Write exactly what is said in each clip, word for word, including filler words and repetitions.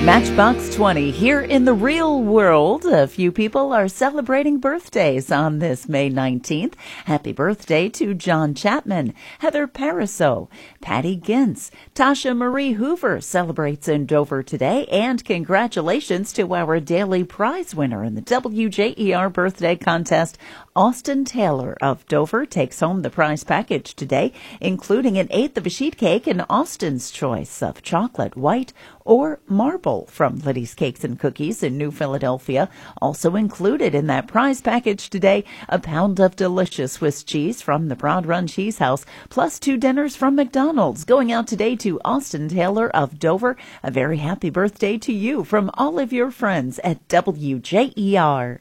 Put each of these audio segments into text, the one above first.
Matchbox twenty. Here in the real world, a few people are celebrating birthdays on this May nineteenth. Happy birthday to John Chapman, Heather Pariseau, Patty Gintz, Tasha Marie Hoover celebrates in Dover today, and congratulations to our daily prize winner in the W J E R birthday contest. Austin Taylor of Dover takes home the prize package today, including an eighth of a sheet cake and Austin's choice of chocolate, white, or marble from Liddy's Cakes and Cookies in New Philadelphia. Also included in that prize package today, a pound of delicious Swiss cheese from the Broad Run Cheese House, plus two dinners from McDonald's. Going out today to Austin Taylor of Dover. A very happy birthday to you from all of your friends at W J E R.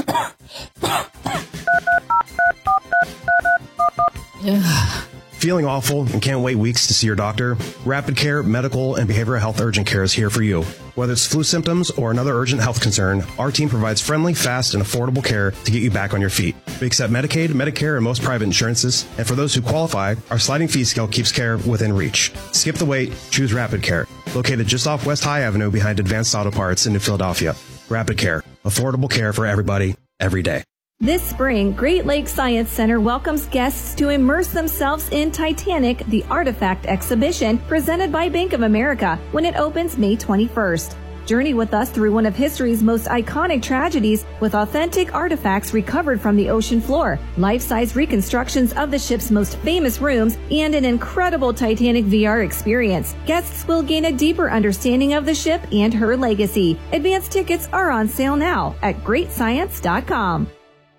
Feeling awful and can't wait weeks to see your doctor? Rapid Care Medical and Behavioral Health Urgent Care is here for you. Whether it's flu symptoms or another urgent health concern, our team provides friendly, fast, and affordable care to get you back on your feet. We accept Medicaid, Medicare, and most private insurances. And for those who qualify, our sliding fee scale keeps care within reach. Skip the wait. Choose Rapid Care. Located just off West High Avenue behind Advanced Auto Parts in New Philadelphia. Rapid Care. Affordable care for everybody, every day. This spring, Great Lakes Science Center welcomes guests to immerse themselves in Titanic, the Artifact Exhibition, presented by Bank of America, when it opens May twenty-first. Journey with us through one of history's most iconic tragedies with authentic artifacts recovered from the ocean floor, life-size reconstructions of the ship's most famous rooms, and an incredible Titanic V R experience. Guests will gain a deeper understanding of the ship and her legacy. Advance tickets are on sale now at great science dot com.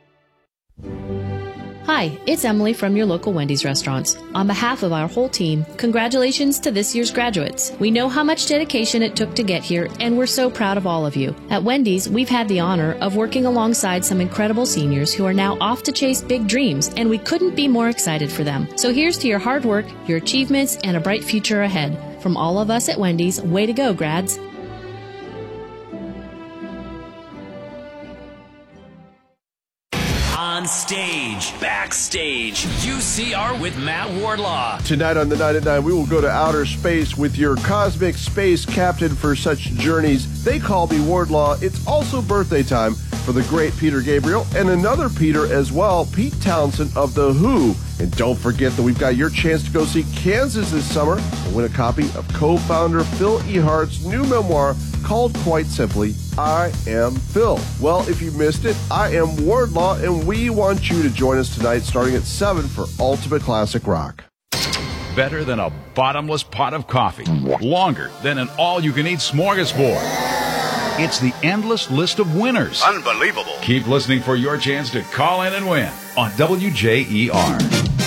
Hi, it's Emily from your local Wendy's restaurants. On behalf of our whole team, congratulations to this year's graduates. We know how much dedication it took to get here, and we're so proud of all of you. At Wendy's, we've had the honor of working alongside some incredible seniors who are now off to chase big dreams, and we couldn't be more excited for them. So here's to your hard work, your achievements, and a bright future ahead. From all of us at Wendy's, way to go, grads. On stage, backstage, U C R with Matt Wardlaw. Tonight on the Night at Nine, we will go to outer space with your cosmic space captain for such journeys. They call me Wardlaw. It's also birthday time for the great Peter Gabriel and another Peter as well, Pete Townsend of The Who. And don't forget that we've got your chance to go see Kansas this summer and win a copy of co-founder Phil Ehart's new memoir called quite simply, I Am Phil. Well, if you missed it, I am Wardlaw, and we want you to join us tonight starting at seven for Ultimate Classic Rock. Better than a bottomless pot of coffee. Longer than an all-you-can-eat smorgasbord. It's the endless list of winners. Unbelievable. Keep listening for your chance to call in and win on W J E R.